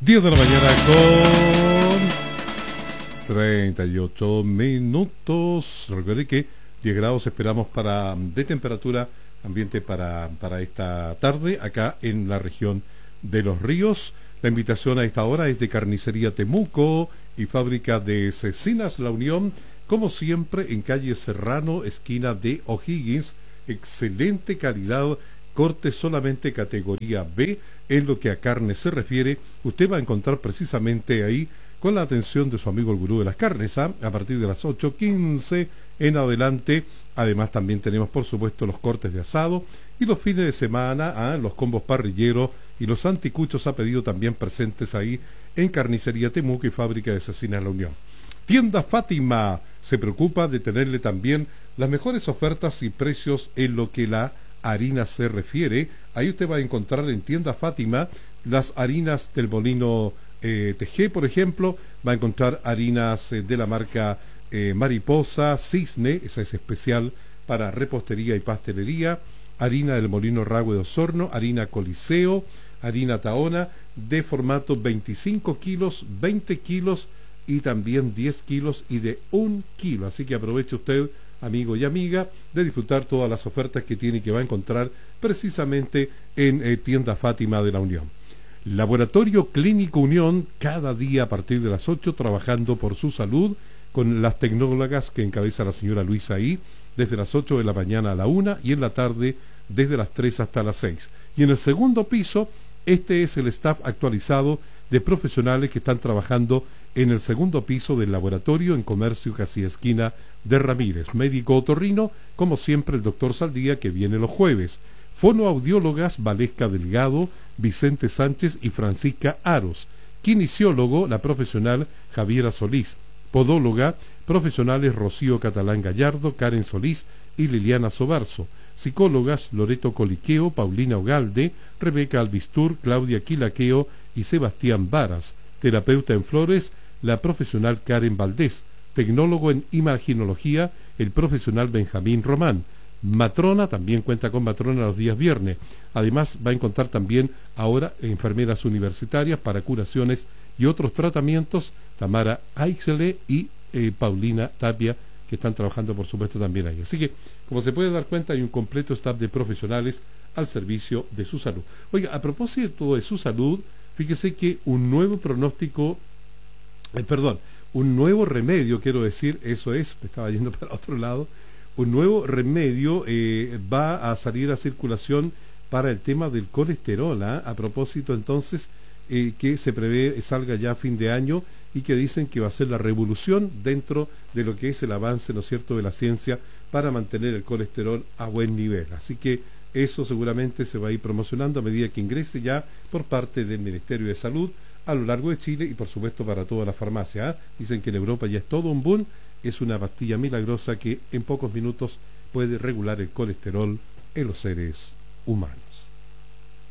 10 de la mañana con 38 minutos. Recuerde que 10 grados esperamos de temperatura ambiente para esta tarde acá en la región de Los Ríos. La invitación a esta hora es de Carnicería Temuco y Fábrica de Cecinas La Unión, como siempre en calle Serrano, esquina de O'Higgins. Excelente calidad, corte solamente categoría B. En lo que a carne se refiere, usted va a encontrar precisamente ahí con la atención de su amigo el Gurú de las Carnes, a partir de las 8:15 en adelante. Además también tenemos por supuesto los cortes de asado y los fines de semana, los combos parrilleros y los anticuchos a pedido también presentes ahí en Carnicería Temuco y Fábrica de Cecinas La Unión. Tienda Fátima se preocupa de tenerle también las mejores ofertas y precios en lo que la harina se refiere. Ahí usted va a encontrar en Tienda Fátima las harinas del molino TG, por ejemplo. Va a encontrar harinas de la marca Mariposa, Cisne, esa es especial para repostería y pastelería. Harina del molino Ragüe de Osorno, harina Coliseo, harina Tahona de formato 25 kilos, 20 kilos y también 10 kilos y de 1 kilo. Así que aproveche usted, amigo y amiga, de disfrutar todas las ofertas que tiene y que va a encontrar precisamente en Tienda Fátima de la Unión. Laboratorio Clínico Unión, cada día a partir de las 8, trabajando por su salud, con las tecnólogas que encabeza la señora Luisa ahí, desde las 8 de la mañana a la 1 y en la tarde desde las 3 hasta las 6. Y en el segundo piso, este es el staff actualizado de profesionales que están trabajando en el segundo piso del laboratorio en Comercio casi esquina de Ramírez. Médico otorrino, como siempre el doctor Saldía, que viene los jueves. Fonoaudiólogas Valesca Delgado, Vicente Sánchez y Francisca Aros. Kinesiólogo, la profesional Javiera Solís. Podóloga, profesionales Rocío Catalán Gallardo, Karen Solís y Liliana Sobarzo. Psicólogas Loreto Coliqueo, Paulina Ogalde, Rebeca Albistur, Claudia Quilaqueo y Sebastián Varas. Terapeuta en flores, la profesional Karen Valdés. Tecnólogo en imaginología, el profesional Benjamín Román. Matrona, también cuenta con matrona los días viernes. Además va a encontrar también ahora enfermeras universitarias para curaciones y otros tratamientos, Tamara Aixele y Paulina Tapia, que están trabajando por supuesto también ahí. Así que, como se puede dar cuenta, hay un completo staff de profesionales al servicio de su salud. Oiga, a propósito de su salud, fíjese que un nuevo un nuevo remedio, quiero decir, eso es, me estaba yendo para otro lado, un nuevo remedio va a salir a circulación para el tema del colesterol, a propósito entonces que se prevé salga ya a fin de año y que dicen que va a ser la revolución dentro de lo que es el avance, ¿no es cierto?, de la ciencia para mantener el colesterol a buen nivel. Así que eso seguramente se va a ir promocionando a medida que ingrese ya por parte del Ministerio de Salud a lo largo de Chile y por supuesto para toda la farmacia. Dicen que en Europa ya es todo un boom, es una pastilla milagrosa que en pocos minutos puede regular el colesterol en los seres humanos.